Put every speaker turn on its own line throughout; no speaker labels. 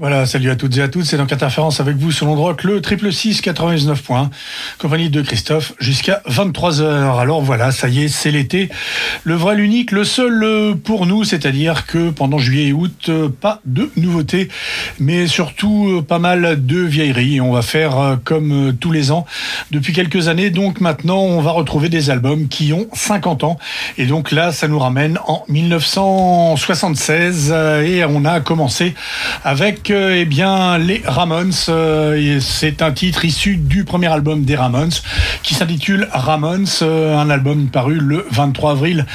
Voilà, salut à toutes et à tous, c'est donc Interférence avec vous sur l'Ondrock, le 666 points, compagnie de Christophe, jusqu'à 23h. Alors voilà, ça y est, c'est l'été, le vrai, l'unique, le seul pour nous, c'est-à-dire que pendant juillet et août, pas de nouveautés, mais surtout pas mal de vieilleries. Et on va faire comme tous les ans, depuis quelques années, donc maintenant on va retrouver des albums qui ont 50 ans. Et donc là, ça nous ramène en 1976 et on a commencé avec les Ramones. C'est un titre issu du premier album des Ramones qui s'intitule Ramones, un album paru le 23 avril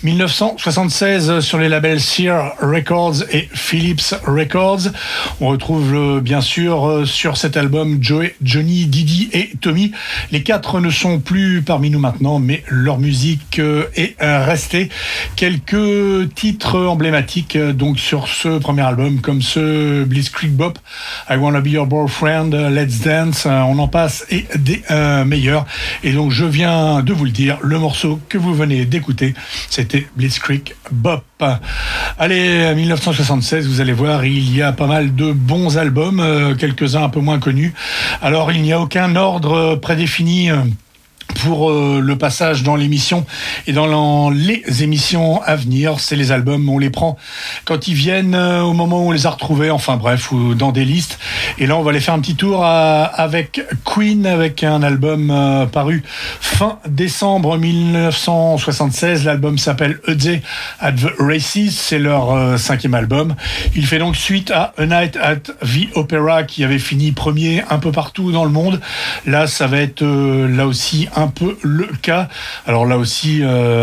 1976 sur les labels Sear Records et Philips Records. On retrouve bien sûr sur cet album Joey, Johnny, Didi et Tommy. Les quatre ne sont plus parmi nous maintenant, mais leur musique est restée. Quelques titres emblématiques donc sur ce premier album, comme ce Blitzkrieg Bop, I Wanna Be Your Boyfriend, Let's Dance, on en passe, et des meilleurs. Et donc je viens de vous le dire, le morceau que vous venez d'écouter, c'était Blitzkrieg Bop. Allez, 1976, vous allez voir, il y a pas mal de bons albums, quelques-uns un peu moins connus. Alors il n'y a aucun ordre prédéfini pour le passage dans l'émission et dans les émissions à venir. C'est les albums, on les prend quand ils viennent, au moment où on les a retrouvés, enfin bref, ou dans des listes. Et là, on va aller faire un petit tour avec Queen, avec un album paru fin décembre 1976. L'album s'appelle A Day at the Races, c'est leur cinquième album. Il fait donc suite à A Night at the Opera, qui avait fini premier un peu partout dans le monde. Là, ça va être là aussi un peu le cas. Alors là aussi,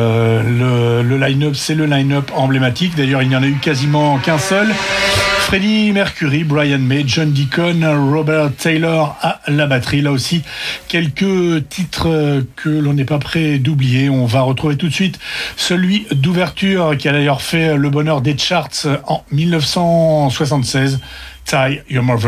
le line-up, c'est le line-up emblématique. D'ailleurs, il n'y en a eu quasiment qu'un seul. Freddie Mercury, Brian May, John Deacon, Robert Taylor à la batterie. Là aussi, quelques titres que l'on n'est pas prêt d'oublier. On va retrouver tout de suite celui d'ouverture qui a d'ailleurs fait le bonheur des charts en 1976, Tie Your Mother